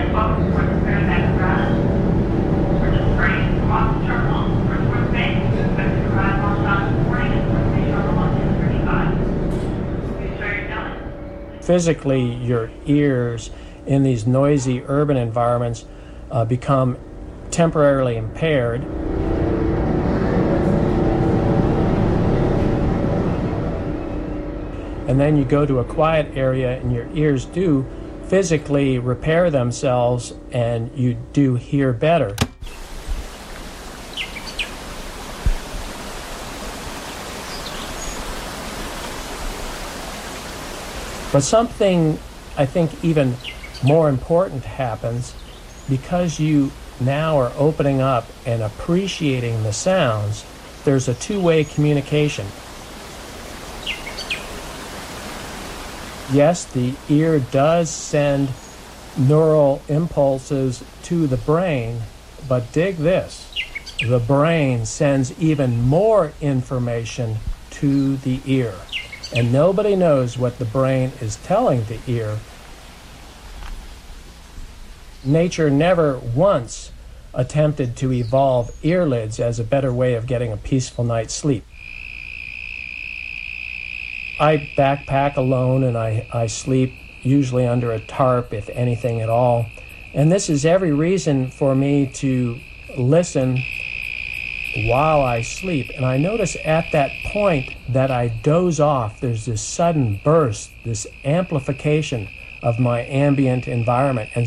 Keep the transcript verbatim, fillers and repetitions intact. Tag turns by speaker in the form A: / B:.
A: Physically, your ears in these noisy urban environments uh, become temporarily impaired. And then you go to a quiet area and your ears do physically repair themselves and you do hear better. But something, I think, even more important happens because you now are opening up and appreciating the sounds. There's a two-way communication. Yes, the ear does send neural impulses to the brain, but dig this, the brain sends even more information to the ear. And nobody knows what the brain is telling the ear. Nature never once attempted to evolve earlids as a better way of getting a peaceful night's sleep. I backpack alone and I, I sleep usually under a tarp, if anything at all. And this is every reason for me to listen while I sleep. And I notice at that point that I doze off. There's this sudden burst, this amplification of my ambient environment. And